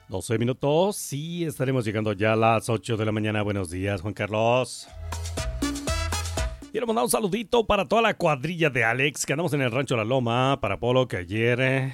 12 minutos, sí, estaremos llegando ya a las 8 de la mañana. Buenos días, Juan Carlos. Quiero mandar un saludito para toda la cuadrilla de Alex, que andamos en el Rancho La Loma, para Polo, que ayer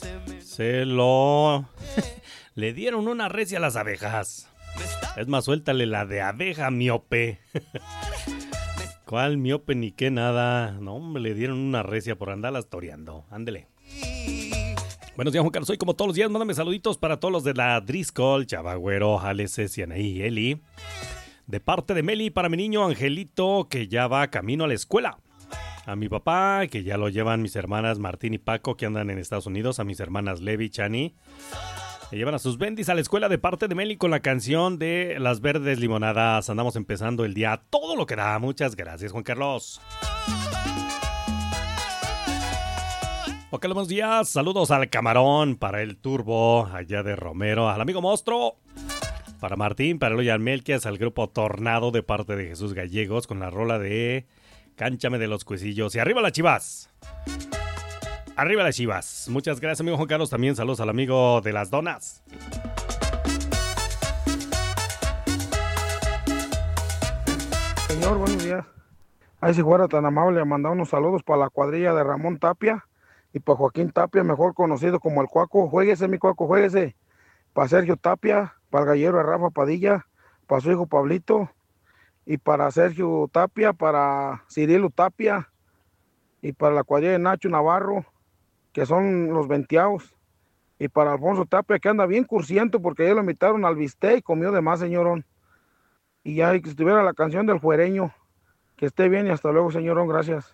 le dieron una recia a las abejas. Es más, suéltale la de abeja miope. ¿Cuál miope ni qué nada? No, hombre, le dieron una recia por andarlas toreando. Ándele. Buenos días, Juan Carlos. Hoy, como todos los días, mándame saluditos para todos los de la Driscoll, Chavagüero, Jales, Cianaí y Eli. De parte de Meli, para mi niño Angelito, que ya va camino a la escuela. A mi papá, que ya lo llevan mis hermanas Martín y Paco, que andan en Estados Unidos. A mis hermanas Levi y Chani, que llevan a sus bendis a la escuela, de parte de Meli, con la canción de Las Verdes Limonadas. Andamos empezando el día todo lo que da. Muchas gracias, Juan Carlos. Ok, buenos días. Saludos al Camarón, para el Turbo, allá de Romero. Al amigo Monstruo, para Martín, para Eloy Melquias, al grupo Tornado, de parte de Jesús Gallegos, con la rola de Cánchame de los Cuecillos. Y arriba las Chivas. Arriba las Chivas. Muchas gracias, amigo Juan Carlos. También saludos al amigo de las donas. Señor, buenos días. Ahí si fuera tan amable a mandar unos saludos para la cuadrilla de Ramón Tapia y para Joaquín Tapia, mejor conocido como el Cuaco. Juéguese, mi Cuaco, juéguese. Para Sergio Tapia, para el gallero de Rafa Padilla, para su hijo Pablito, y para Sergio Tapia, para Cirilo Tapia, y para la cuadrilla de Nacho Navarro, que son los venteados, y para Alfonso Tapia, que anda bien cursiento porque ya lo invitaron al bistec y comió de más, señorón. Y ya que estuviera la canción del juereño. Que esté bien y hasta luego, señorón, gracias.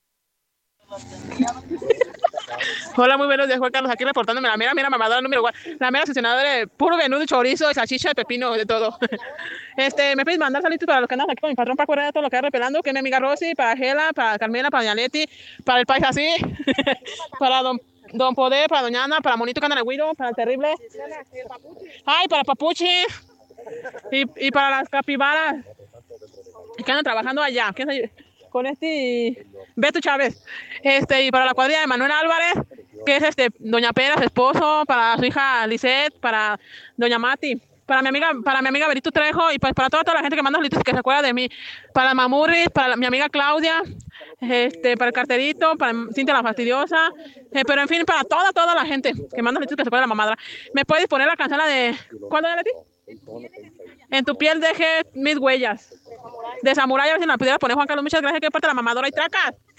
Hola, muy buenos días, Juan Carlos, aquí reportándome la mera mamadora número 1, la mera sesionadora de puro menudo, chorizo, salchicha, de pepino, de todo. Me puedes mandar saludos para los que andan aquí con mi patrón Paco Herrera, todo lo que va repelando, que es mi amiga Rosy, para Gela, para Carmela, para Doña Leti, para el país así, para Don Poder, para Doña Ana, para Monito que anda en el Guiro, para el Terrible, ay, para Papuchi, y para las capibaras que andan trabajando allá, con Beto Chávez, y para la cuadrilla de Manuel Álvarez, que es Doña Pera, su esposo, para su hija Lisette, para Doña Mati, para mi amiga Berito Trejo, y pues para toda la gente que manda saludos que se acuerda de mí, para Mamurris, para mi amiga Claudia, para el Carterito, para Cintia la Fastidiosa, pero en fin, para toda la gente que manda saludos que se acuerda de la mamadra. ¿Me puedes poner la canción de cuál, Doña Leti? En tu piel dejé mis huellas. De Samurai, a ver si me la pudiera poner, Juan Carlos. Muchas gracias, que parte la mamadora y tracas.